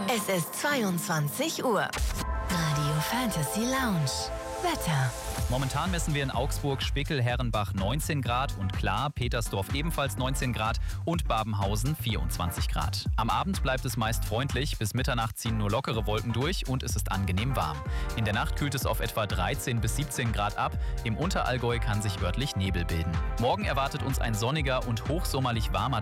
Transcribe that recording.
Es ist 22 Uhr. Radio Fantasy Lounge. Wetter. Momentan messen wir in Augsburg, Spickel, Herrenbach 19 Grad und Klar, Petersdorf ebenfalls 19 Grad und Babenhausen 24 Grad. Am Abend bleibt es meist freundlich, bis Mitternacht ziehen nur lockere Wolken durch und es ist angenehm warm. In der Nacht kühlt es auf etwa 13 bis 17 Grad ab, im Unterallgäu kann sich örtlich Nebel bilden. Morgen erwartet uns ein sonniger und hochsommerlich warmer